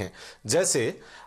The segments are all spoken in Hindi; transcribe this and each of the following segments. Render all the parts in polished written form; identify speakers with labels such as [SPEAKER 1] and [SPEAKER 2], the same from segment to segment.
[SPEAKER 1] हैं। जैसे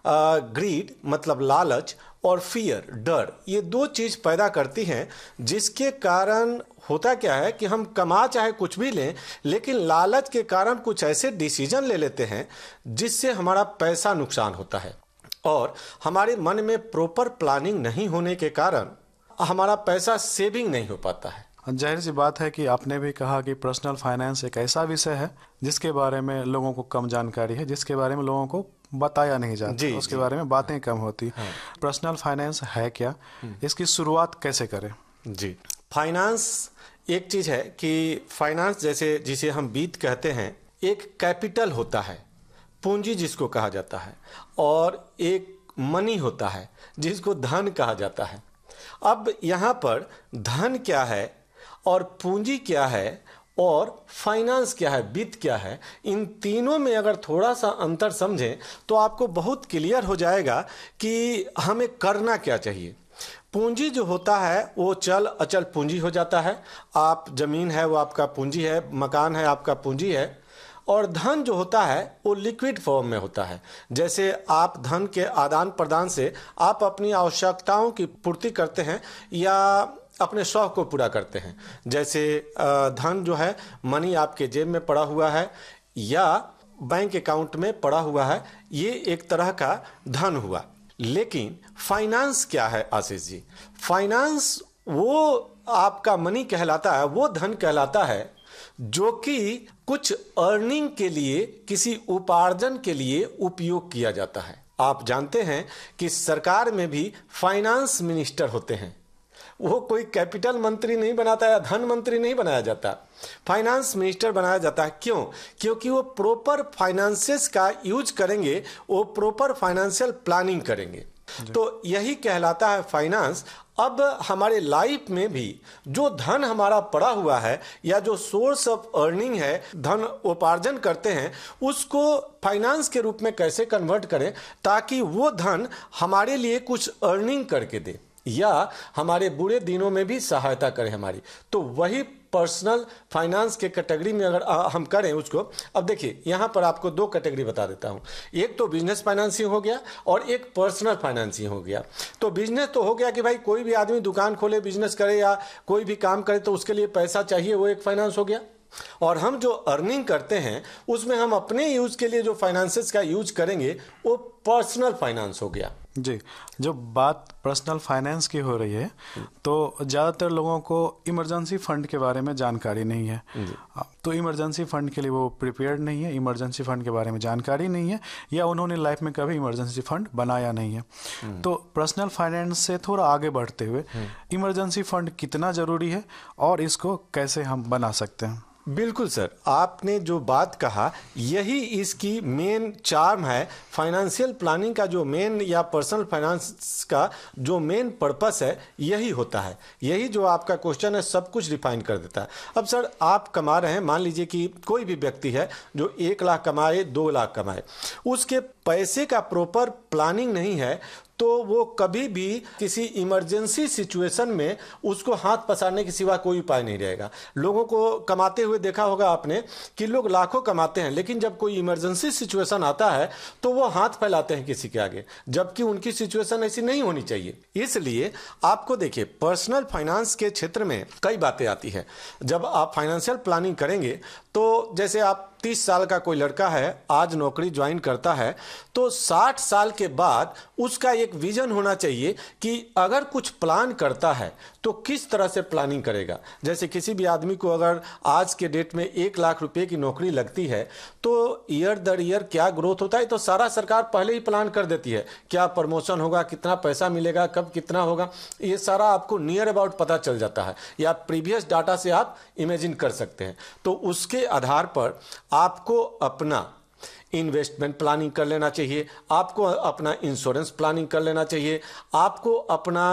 [SPEAKER 1] ग्रीड मतलब लालच और फियर डर, ये दो चीज पैदा करती हैं, जिसके कारण होता क्या है कि हम कमा चाहे कुछ भी लें, लेकिन लालच के कारण कुछ ऐसे डिसीजन ले लेते हैं जिससे हमारा पैसा नुकसान होता है, और हमारे मन में प्रॉपर प्लानिंग नहीं होने के कारण हमारा पैसा सेविंग नहीं हो पाता है।
[SPEAKER 2] जाहिर सी बात है कि आपने भी कहा कि पर्सनल फाइनेंस एक ऐसा विषय है जिसके बारे में लोगों को कम जानकारी है, जिसके बारे में लोगों को बताया नहीं जाता, उसके बारे में बातें कम होती। पर्सनल फाइनेंस है क्या, इसकी शुरुआत कैसे करें?
[SPEAKER 1] जी, फाइनेंस एक चीज है कि फाइनेंस जैसे जिसे हम वित्त कहते हैं, एक कैपिटल होता है, पूंजी जिसको कहा जाता है, और एक मनी होता है जिसको धन कहा जाता है। अब यहाँ पर धन क्या है और पूंजी क्या है और फाइनेंस क्या है, वित्त क्या है, इन तीनों में अगर थोड़ा सा अंतर समझें तो आपको बहुत क्लियर हो जाएगा कि हमें करना क्या चाहिए। पूंजी जो होता है वो चल अचल पूंजी हो जाता है। आप जमीन है वो आपका पूंजी है, मकान है आपका पूंजी है। और धन जो होता है वो लिक्विड फॉर्म में होता है। जैसे आप धन के आदान प्रदान से आप अपनी आवश्यकताओं की पूर्ति करते हैं या अपने शौक को पूरा करते हैं। जैसे धन जो है, मनी आपके जेब में पड़ा हुआ है या बैंक अकाउंट में पड़ा हुआ है, ये एक तरह का धन हुआ। लेकिन फाइनेंस क्या है आशीष जी? फाइनेंस वो आपका मनी कहलाता है, वो धन कहलाता है जो कि कुछ अर्निंग के लिए, किसी उपार्जन के लिए उपयोग किया जाता है। आप जानते हैं कि सरकार में भी फाइनेंस मिनिस्टर होते हैं। वो कोई कैपिटल मंत्री नहीं बनाता या धन मंत्री नहीं बनाया जाता, फाइनेंस मिनिस्टर बनाया जाता है। क्यों? क्योंकि वो प्रॉपर फाइनेंसेस का यूज करेंगे, वो प्रॉपर फाइनेंशियल प्लानिंग करेंगे। तो यही कहलाता है फाइनेंस। अब हमारे लाइफ में भी जो धन हमारा पड़ा हुआ है या जो सोर्स ऑफ अर्निंग है, धन उपार्जन करते हैं, उसको फाइनेंस के रूप में कैसे कन्वर्ट करें ताकि वो धन हमारे लिए कुछ अर्निंग करके दे या हमारे बुरे दिनों में भी सहायता करे हमारी। तो वही पर्सनल फाइनेंस के कैटेगरी में अगर हम करें उसको, अब देखिए यहाँ पर आपको दो कैटेगरी बता देता हूँ। एक तो बिजनेस फाइनेंसिंग हो गया और एक पर्सनल फाइनेंसिंग हो गया। तो बिजनेस तो हो गया कि भाई कोई भी आदमी दुकान खोले, बिजनेस करे या कोई भी काम करे तो उसके लिए पैसा चाहिए, वो एक फाइनेंस हो गया। और हम जो अर्निंग करते हैं उसमें हम अपने यूज के लिए जो फाइनेंसेस का यूज करेंगे वो पर्सनल फाइनेंस हो गया।
[SPEAKER 2] जी, जो बात पर्सनल फाइनेंस की हो रही है तो ज़्यादातर लोगों को इमरजेंसी फंड के बारे में जानकारी नहीं है। तो इमरजेंसी फंड के लिए वो प्रिपेयर्ड नहीं है, इमरजेंसी फंड के बारे में जानकारी नहीं है, या उन्होंने लाइफ में कभी इमरजेंसी फंड बनाया नहीं है। तो पर्सनल फाइनेंस से थोड़ा आगे बढ़ते हुए इमरजेंसी फंड कितना ज़रूरी है और इसको कैसे हम बना सकते हैं?
[SPEAKER 1] बिल्कुल सर, आपने जो बात कहा यही इसकी मेन चार्म है। फाइनेंशियल प्लानिंग का जो मेन या पर्सनल फाइनेंस का जो मेन पर्पस है यही होता है। यही जो आपका क्वेश्चन है सब कुछ डिफाइन कर देता है। अब सर आप कमा रहे हैं, मान लीजिए कि कोई भी व्यक्ति है जो 1 लाख कमाए, 2 लाख कमाए, उसके पैसे का प्रॉपर प्लानिंग नहीं है तो वो कभी भी किसी इमरजेंसी सिचुएशन में उसको हाथ पसारने के सिवा कोई उपाय नहीं रहेगा। लोगों को कमाते हुए देखा होगा आपने कि लोग लाखों कमाते हैं, लेकिन जब कोई इमरजेंसी सिचुएशन आता है तो वो हाथ फैलाते हैं किसी के आगे, जबकि उनकी सिचुएशन ऐसी नहीं होनी चाहिए। इसलिए आपको देखिए पर्सनल फाइनेंस के क्षेत्र में कई बातें आती है। जब आप फाइनेंशियल प्लानिंग करेंगे तो जैसे आप 30 साल का कोई लड़का है, आज नौकरी ज्वाइन करता है, तो 60 साल के बाद उसका एक विजन होना चाहिए कि अगर कुछ प्लान करता है तो किस तरह से प्लानिंग करेगा। जैसे किसी भी आदमी को अगर आज के डेट में 1 लाख रुपए की नौकरी लगती है तो ईयर दर ईयर क्या ग्रोथ होता है तो सारा सरकार पहले ही प्लान कर देती है। क्या प्रमोशन होगा, कितना पैसा मिलेगा, कब कितना होगा, ये सारा आपको नियर अबाउट पता चल जाता है या प्रीवियस डाटा से आप इमेजिन कर सकते हैं। तो उसके आधार पर आपको अपना इन्वेस्टमेंट प्लानिंग कर लेना चाहिए, आपको अपना इंश्योरेंस प्लानिंग कर लेना चाहिए, आपको अपना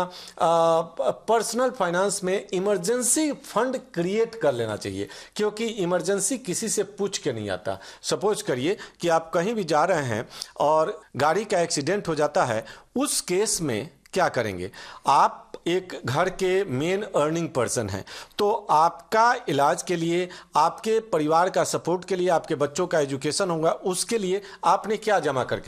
[SPEAKER 1] पर्सनल फाइनेंस में इमरजेंसी फंड क्रिएट कर लेना चाहिए, क्योंकि इमरजेंसी किसी से पूछ के नहीं आता। सपोज करिए कि आप कहीं भी जा रहे हैं और गाड़ी का एक्सीडेंट हो जाता है, उस केस में क्या करेंगे? आप एक घर के मेन अर्निंग पर्सन हैं, तो आपका इलाज के लिए, आपके परिवार का सपोर्ट के लिए, आपके बच्चों का एजुकेशन होगा, उसके लिए आपने क्या जमा करके